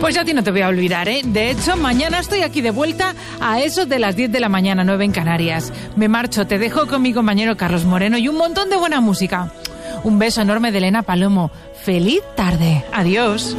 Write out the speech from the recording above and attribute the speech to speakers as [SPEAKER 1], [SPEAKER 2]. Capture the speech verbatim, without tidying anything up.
[SPEAKER 1] Pues ya a ti no te voy a olvidar, ¿eh? De hecho, mañana estoy aquí de vuelta a eso de las diez de la mañana, nueve en Canarias. Me marcho, te dejo con mi compañero Carlos Moreno y un montón de buena música. Un beso enorme de Elena Palomo. ¡Feliz tarde! Adiós.